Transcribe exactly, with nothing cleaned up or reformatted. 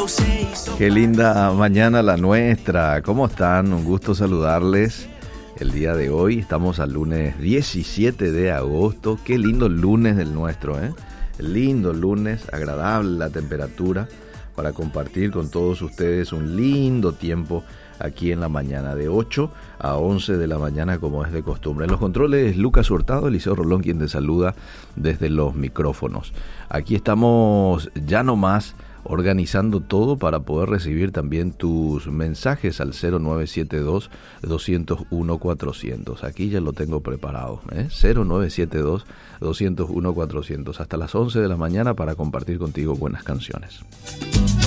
Qué linda mañana la nuestra. ¿Cómo están? Un gusto saludarles. El día de hoy estamos al lunes diecisiete de agosto. Qué lindo lunes el nuestro, ¿eh? Lindo lunes, agradable la temperatura para compartir con todos ustedes un lindo tiempo aquí en la mañana de ocho a once de la mañana como es de costumbre. En los controles Lucas Hurtado, Eliseo Rolón quien te saluda desde los micrófonos. Aquí estamos ya nomás organizando todo para poder recibir también tus mensajes al cero nueve siete dos, dos cero uno, cuatrocientos. Aquí ya lo tengo preparado, ¿eh? cero nueve siete dos, dos cero uno, cuatrocientos hasta las once de la mañana para compartir contigo buenas canciones.